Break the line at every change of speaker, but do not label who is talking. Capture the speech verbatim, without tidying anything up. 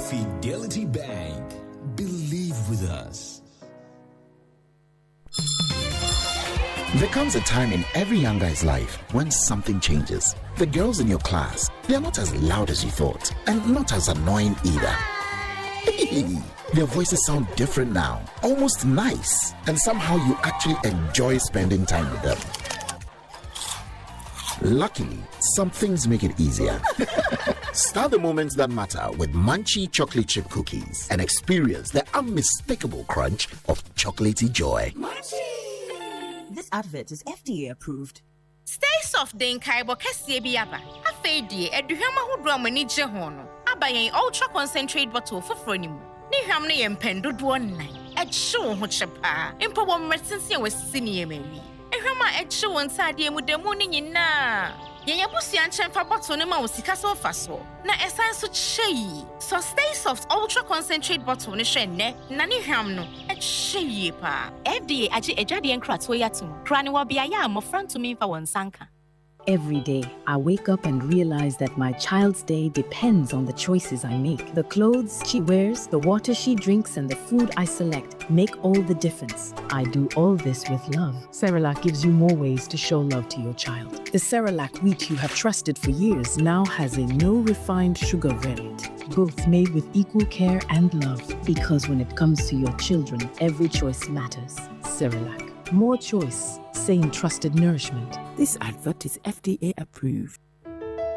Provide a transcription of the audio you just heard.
Fidelity Bank. Believe with us.
There comes a time in every young guy's life when something changes. The girls in your class, they are not as loud as you thought, and not as annoying either. Their voices sound different now, almost nice, and somehow you actually enjoy spending time with them. Luckily, some things make it easier. Start the moments that matter with Munchie chocolate chip cookies and experience the unmistakable crunch of chocolatey joy.
Munchie. This advert is F D A approved.
Stay soft, den kaibo kesiye biyaba. Afedi, eduhama hudwa mani jehono. Abayen ultra concentrate bottle for fronimu. Ni hamne yempendo duonai. Edsho hochepa. Impo wa mresensi ya wesini yemewi. Ehama edsho wansadi mu demu ni nyina. Yenya busi anchemfa bottle ne ma wosika so faso. Na esan so cheyi. So stay soft ultra concentrate bottle ne shenne. Na ni hamno cheyi pa. F D A aji ejade enkratwo yatum. Krani wa biaya mo front to me fa wansanka.
Every day, I wake up and realize that my child's day depends on the choices I make. The clothes she wears, the water she drinks, and the food I select make all the difference. I do all this with love. Cerelac gives you more ways to show love to your child. The Cerelac wheat you have trusted for years now has a no refined sugar variant, both made with equal care and love. Because when it comes to your children, every choice matters. Cerelac. More choice, same trusted nourishment.
This advert is F D A approved.